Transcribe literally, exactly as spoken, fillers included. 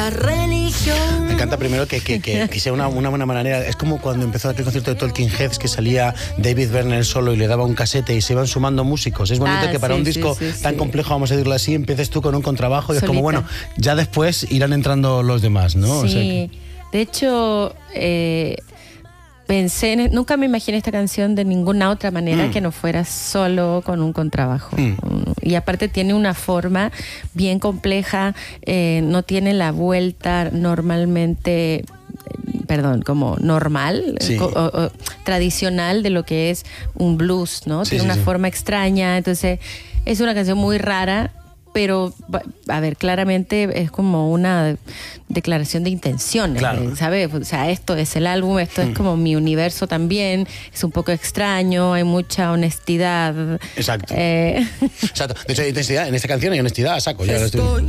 la religión. Me encanta primero que, que, que, que sea una, una buena manera. Es como cuando empezó aquel concierto de Talking Heads que salía David Byrne solo y le daba un casete y se iban sumando músicos. Es bonito ah, que para sí, un disco sí, sí, tan sí. complejo, vamos a decirlo así, empieces tú con un contrabajo y Solita. es como, bueno, ya después irán entrando los demás, ¿no? Sí, O sea que... de hecho, eh, pensé, en, nunca me imaginé esta canción de ninguna otra manera mm. que no fuera solo con un contrabajo. Mm. Y aparte tiene una forma bien compleja, eh, no tiene la vuelta normalmente, perdón, como normal, sí. o, o, tradicional de lo que es un blues, ¿no? Sí, tiene sí, una sí. forma extraña, entonces es una canción muy rara. Pero, a ver, claramente es como una declaración de intenciones, claro. ¿sabes? O sea, esto es el álbum, esto mm. es como mi universo también, es un poco extraño, hay mucha honestidad. Exacto. Eh... Exacto. De hecho, hay honestidad, en esta canción hay honestidad a saco. Ya lo estoy...